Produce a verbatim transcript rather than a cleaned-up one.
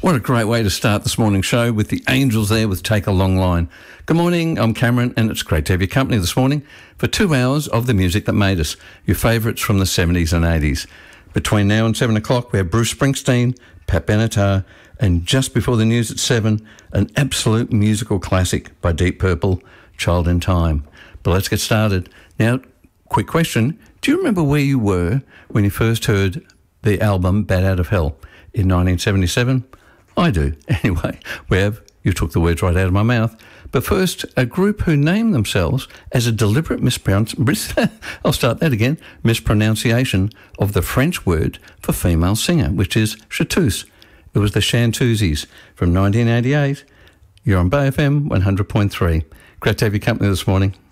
What a great way to start this morning's show with the Angels there with Take a Long Line. Good morning, I'm Cameron, and it's great to have your company this morning for two hours of the music that made us, your favourites from the seventies and eighties. Between now and seven o'clock, we have Bruce Springsteen, Pat Benatar, and just before the news at seven, an absolute musical classic by Deep Purple, Child in Time. But let's get started. Now, quick question, do you remember where you were when you first heard the album Bat Out of Hell in nineteen seventy-seven? I do. Anyway, we have, you took the words right out of my mouth. But first, a group who named themselves as a deliberate mispronunciation, I'll start that again, mispronunciation of the French word for female singer, which is chanteuse. It was the Chanteuses from nineteen eighty-eight. You're on Bay F M one hundred point three. Great to have your company this morning.